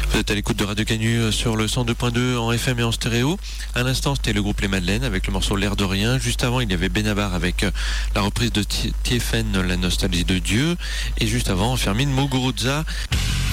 Vous êtes à l'écoute de Radio Canu sur le 102.2 en FM et en stéréo. À l'instant, c'était le groupe Les Madeleines avec le morceau L'air de rien. Juste avant, il y avait Benabar avec la reprise de Tiefen, La nostalgie de Dieu. Et juste avant, Fermine Muguruza.